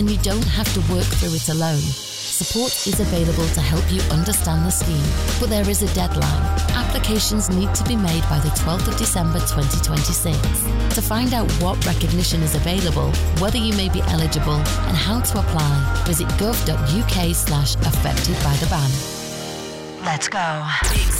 and you don't have to work through it alone. Support is available to help you understand the scheme, but there is a deadline. Applications need to be made by the 12th of December 2026. To find out what recognition is available, whether you may be eligible, and how to apply, visit gov.uk/affected by the ban. Let's go.